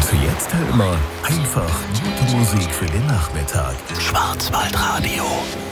Und jetzt halt immer einfach gute Musik für den Nachmittag. Schwarzwaldradio.